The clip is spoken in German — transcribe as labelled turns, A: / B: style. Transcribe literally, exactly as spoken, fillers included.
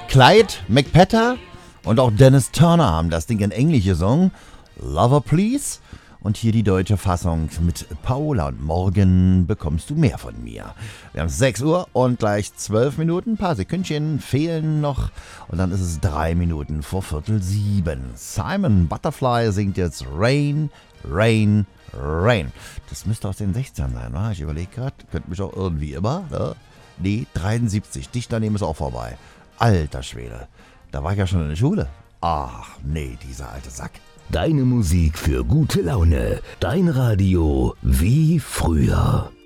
A: Clyde McPatter und auch Dennis Turner haben das Ding in Englisch gesungen. Lover Please. Und hier die deutsche Fassung mit Paula und Morgen bekommst du mehr von mir. Wir haben sechs Uhr und gleich zwölf Minuten. Ein paar Sekündchen fehlen noch. Und dann ist es drei Minuten vor Viertel sieben. Simon Butterfly singt jetzt Rain, Rain, Rain. Das müsste aus den sechzigern sein, wa? Ich überlege gerade. Könnte mich auch irgendwie immer. Ne? Nee, dreiundsiebzig. Dicht daneben ist auch vorbei. Alter Schwede. Da war ich ja schon in der Schule. Ach nee, dieser alte Sack.
B: Deine Musik für gute Laune. Dein Radio wie früher.